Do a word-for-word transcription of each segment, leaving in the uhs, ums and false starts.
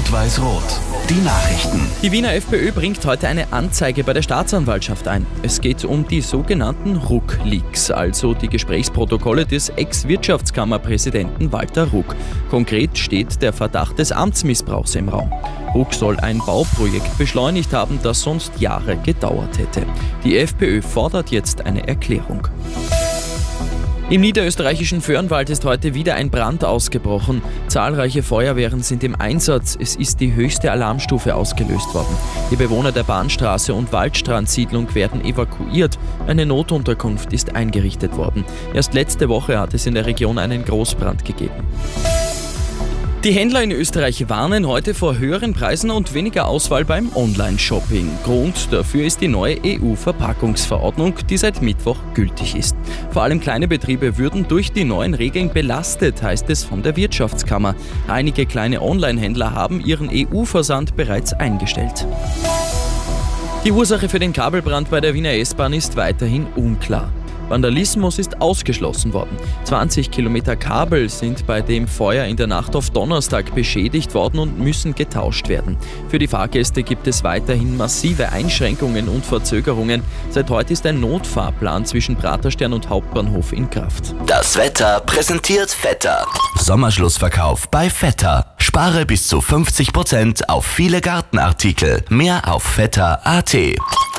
Rot-Weiß-Rot. Die Nachrichten. Die Wiener FPÖ bringt heute eine Anzeige bei der Staatsanwaltschaft ein. Es geht um die sogenannten Ruck-Leaks, also die Gesprächsprotokolle des Ex-Wirtschaftskammerpräsidenten Walter Ruck. Konkret steht der Verdacht des Amtsmissbrauchs im Raum. Ruck soll ein Bauprojekt beschleunigt haben, das sonst Jahre gedauert hätte. Die FPÖ fordert jetzt eine Erklärung. Im niederösterreichischen Vörnwald ist heute wieder ein Brand ausgebrochen. Zahlreiche Feuerwehren sind im Einsatz. Es ist die höchste Alarmstufe ausgelöst worden. Die Bewohner der Bahnstraße und Waldstrandsiedlung werden evakuiert. Eine Notunterkunft ist eingerichtet worden. Erst letzte Woche hat es in der Region einen Großbrand gegeben. Die Händler in Österreich warnen heute vor höheren Preisen und weniger Auswahl beim Online-Shopping. Grund dafür ist die neue E U-Verpackungsverordnung, die seit Mittwoch gültig ist. Vor allem kleine Betriebe würden durch die neuen Regeln belastet, heißt es von der Wirtschaftskammer. Einige kleine Online-Händler haben ihren E U-Versand bereits eingestellt. Die Ursache für den Kabelbrand bei der Wiener S-Bahn ist weiterhin unklar. Vandalismus ist ausgeschlossen worden. zwanzig Kilometer Kabel sind bei dem Feuer in der Nacht auf Donnerstag beschädigt worden und müssen getauscht werden. Für die Fahrgäste gibt es weiterhin massive Einschränkungen und Verzögerungen. Seit heute ist ein Notfahrplan zwischen Praterstern und Hauptbahnhof in Kraft. Das Wetter präsentiert Vetter. Sommerschlussverkauf bei Vetter. Spare bis zu fünfzig Prozent auf viele Gartenartikel. Mehr auf vetter punkt a t.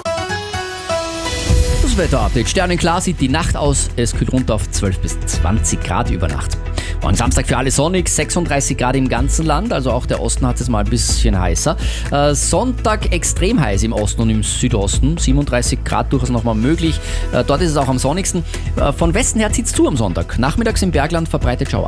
Das Wetter-Update. Sternenklar sieht die Nacht aus. Es kühlt runter auf zwölf bis zwanzig Grad über Nacht. Morgen Samstag für alle sonnig, sechsunddreißig Grad im ganzen Land, also auch der Osten hat es mal ein bisschen heißer. Äh, Sonntag extrem heiß im Osten und im Südosten, siebenunddreißig Grad durchaus nochmal möglich. Äh, dort ist es auch am sonnigsten. Äh, von Westen her zieht es zu am Sonntag. Nachmittags im Bergland verbreitet Schauer.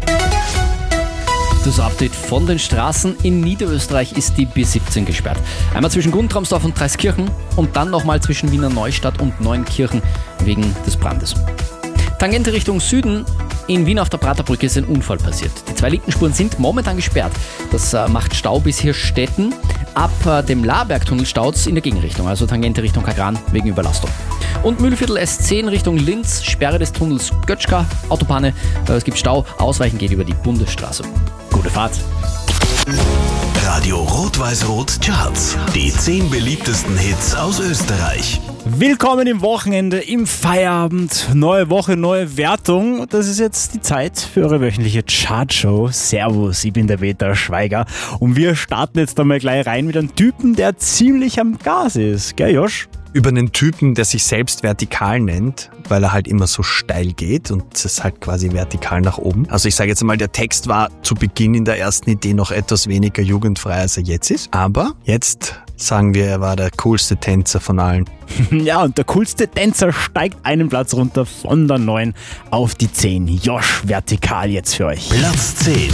Das Update von den Straßen. In Niederösterreich ist die B siebzehn gesperrt. Einmal zwischen Guntramsdorf und Dreiskirchen und dann nochmal zwischen Wiener Neustadt und Neunkirchen wegen des Brandes. Tangente Richtung Süden. In Wien auf der Praterbrücke ist ein Unfall passiert. Die zwei linken Spuren sind momentan gesperrt. Das äh, macht Stau bis Hirstetten. Ab äh, dem Lahrbergtunnel staut es in der Gegenrichtung, also Tangente Richtung Kagran wegen Überlastung. Und Mühlviertel S zehn Richtung Linz, Sperre des Tunnels Götschka, Autobahne. Äh, es gibt Stau, Ausweichen geht über die Bundesstraße. Gute Fahrt. Radio Rot-Weiß-Rot Charts. Die zehn beliebtesten Hits aus Österreich. Willkommen im Wochenende, im Feierabend. Neue Woche, neue Wertung. Das ist jetzt die Zeit für eure wöchentliche Chartshow. Servus, ich bin der Peter Schweiger. Und wir starten jetzt einmal gleich rein mit einem Typen, der ziemlich am Gas ist. Gell, Josh? Über einen Typen, der sich selbst vertikal nennt, weil er halt immer so steil geht und es ist halt quasi vertikal nach oben. Also ich sage jetzt mal, der Text war zu Beginn in der ersten Idee noch etwas weniger jugendfrei, als er jetzt ist. Aber jetzt sagen wir, er war der coolste Tänzer von allen. Ja, und der coolste Tänzer steigt einen Platz runter von der neun auf die zehn. Josh, vertikal jetzt für euch. Platz zehn.